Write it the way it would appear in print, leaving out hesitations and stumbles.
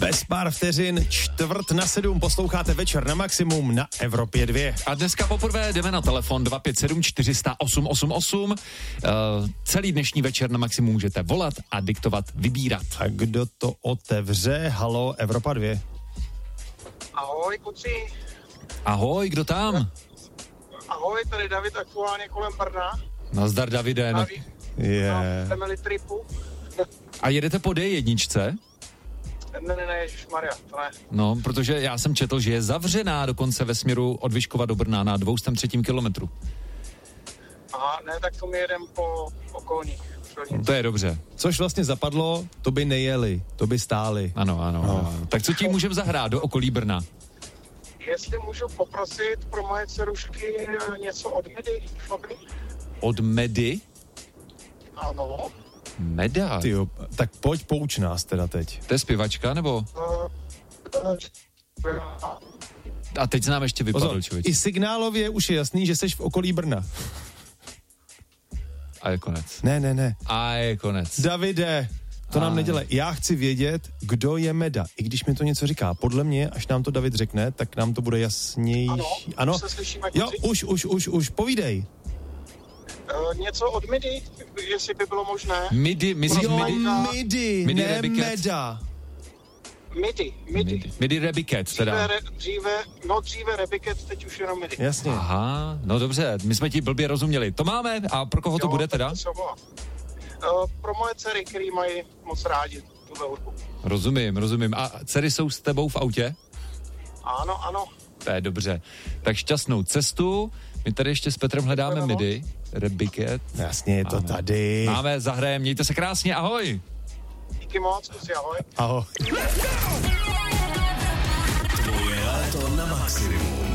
Bez pár vteřin 6:45 posloucháte Večer na maximum na Evropě 2. A dneska poprvé jdeme na telefon 257 400 888. Celý dnešní Večer na maximum můžete volat a diktovat, vybírat. A kdo to otevře? Halo, Evropa 2. Ahoj, kluci. Ahoj, kdo tam? Ahoj, tady David, aktuálně kolem Brna. Nazdar, Davide. No. Jdeme tripu. A jedete po D1? Ne, ježišmarja, to ne. No, protože já jsem četl, že je zavřená dokonce ve směru od Vyškova do Brna na 203. kilometru. Aha, ne, tak to my jedem po okolních. No, to je dobře. Což vlastně zapadlo, to by nejeli, to by stáli. Ano. Tak co ti můžeme zahrát do okolí Brna? Jestli můžu poprosit pro moje dcerušky něco od Medy, šlopy? Od Medy? Ano. Meda? Tyjo, tak pojď, pouč nás teda teď. To je zpěvačka, nebo? A teď se nám ještě vypadl, člověk. I signálově už je jasný, že seš v okolí Brna. A je konec. Ne. A je konec. Davide, to nám nedělej. Já chci vědět, kdo je Meda. I když mi to něco říká. Podle mě, až nám to David řekne, tak nám to bude jasnější. Ano? Se slyšíme, jo, už, povídej. Něco od Medy, jestli by bylo možné. Midi, Midi, ne Meda. Midi Rebiket, teda. Dříve Rebiket, teď už jenom Midi. Jasně. Aha, no dobře, my jsme ti blbě rozuměli. To máme, a pro koho to bude teda? Pro moje dcery, který mají moc rádi tuhle hudbu. Rozumím. A dcery jsou s tebou v autě? Ano. To je dobře. Tak šťastnou cestu. My tady ještě s Petrem hledáme Midi Rebiket. Jasně, je to tady. Máme, zahrajeme, mějte se krásně, ahoj. Díky moc, kusy, ahoj. Ahoj. Tvoje léto na maximum.